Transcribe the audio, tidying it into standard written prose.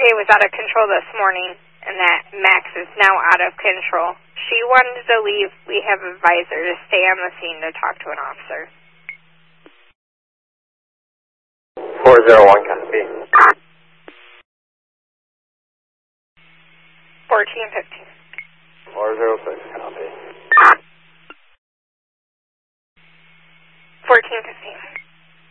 Stargate was out of control this morning, and that Max is now out of control. She wanted to leave. We have advised her to stay on the scene to talk to an officer. 401, copy. 1415. 406, copy. 1415.